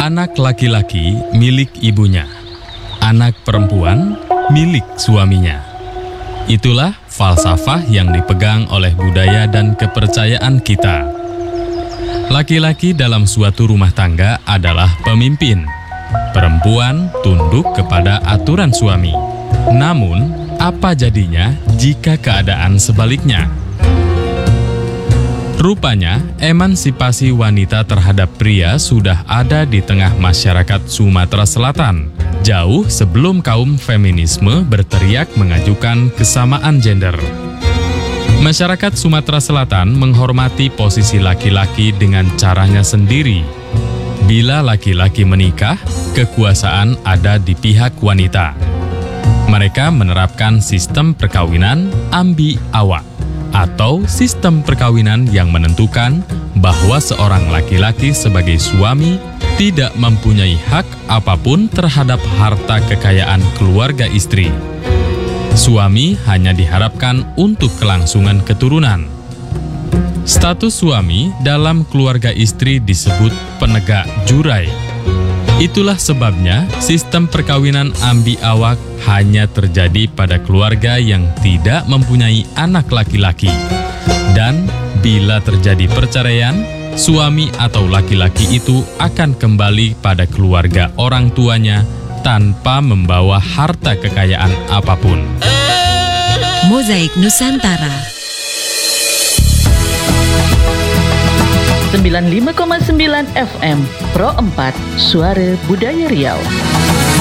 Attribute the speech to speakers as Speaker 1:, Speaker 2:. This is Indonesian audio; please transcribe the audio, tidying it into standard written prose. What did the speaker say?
Speaker 1: Anak laki-laki milik ibunya, anak perempuan milik suaminya. Itulah falsafah yang dipegang oleh budaya dan kepercayaan kita. Laki-laki dalam suatu rumah tangga adalah pemimpin. Perempuan tunduk kepada aturan suami. Namun, apa jadinya jika keadaan sebaliknya? Rupanya, emansipasi wanita terhadap pria sudah ada di tengah masyarakat Sumatera Selatan, jauh sebelum kaum feminisme berteriak mengajukan kesamaan gender. Masyarakat Sumatera Selatan menghormati posisi laki-laki dengan caranya sendiri. Bila laki-laki menikah, kekuasaan ada di pihak wanita. Mereka menerapkan sistem perkawinan ambi-awak, atau sistem perkawinan yang menentukan bahwa seorang laki-laki sebagai suami tidak mempunyai hak apapun terhadap harta kekayaan keluarga istri. Suami hanya diharapkan untuk kelangsungan keturunan. Status suami dalam keluarga istri disebut penegak jurai. Itulah sebabnya sistem perkawinan ambi-awak hanya terjadi pada keluarga yang tidak mempunyai anak laki-laki. Dan bila terjadi perceraian, suami atau laki-laki itu akan kembali pada keluarga orang tuanya tanpa membawa harta kekayaan apapun.
Speaker 2: Mozaik Nusantara
Speaker 3: 95,9 FM Pro 4 Suara Budaya Riau.